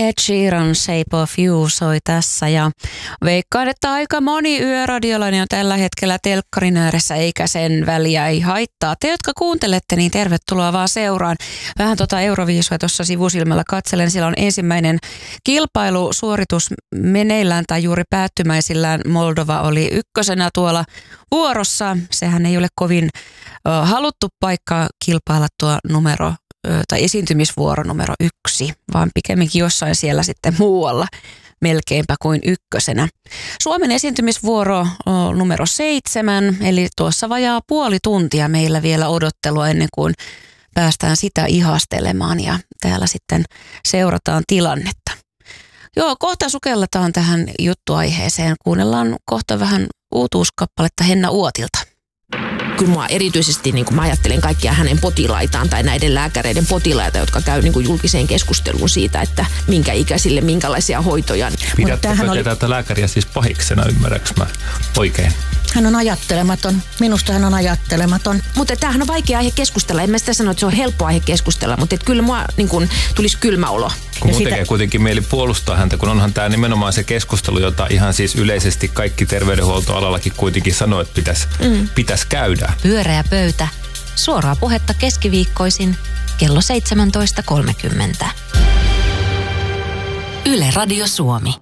Ed Sheeran Shape of You soi tässä ja veikkaan, että aika moni yöradiolainen on tällä hetkellä telkkarin ääressä eikä sen väliä ei haittaa. Te, jotka kuuntelette, niin tervetuloa vaan seuraan. Vähän Euroviisua tuossa sivusilmällä katselen. Siellä on ensimmäinen kilpailusuoritus meneillään tai juuri päättymäisillään. Moldova oli ykkösenä tuolla vuorossa. Sehän ei ole kovin haluttu paikka kilpailla tuo numero tai esiintymisvuoro numero 1, vaan pikemminkin jossain siellä sitten muualla melkeinpä kuin ykkösenä. Suomen esiintymisvuoro numero 7, eli tuossa vajaa puoli tuntia meillä vielä odottelua ennen kuin päästään sitä ihastelemaan ja täällä sitten seurataan tilannetta. Joo, kohta sukelletaan tähän juttuaiheeseen. Kuunnellaan kohta vähän uutuuskappaletta Henna Uotilta. Kyllä mua erityisesti, niin mä ajattelen kaikkia hänen potilaitaan tai näiden lääkäreiden potilaita, jotka käy niin julkiseen keskusteluun siitä, että minkä ikäisille minkälaisia hoitoja. Pidättekö tätä lääkäriä siis pahiksena, ymmärräks mä oikein? Hän on ajattelematon. Minusta hän on ajattelematon. Mutta tämähän on vaikea aihe keskustella. En mä sitä sano, että se on helppo aihe keskustella, mutta kyllä mua niin kun, tulisi kylmä olo. Kun mun tekee kuitenkin mieli puolustaa häntä, kun onhan tämä nimenomaan se keskustelu, jota ihan siis yleisesti kaikki terveydenhuoltoalallakin kuitenkin sanoo, että pitäisi käydä. Pyöreä pöytä. Suoraa puhetta keskiviikkoisin kello 17.30. Yle Radio Suomi.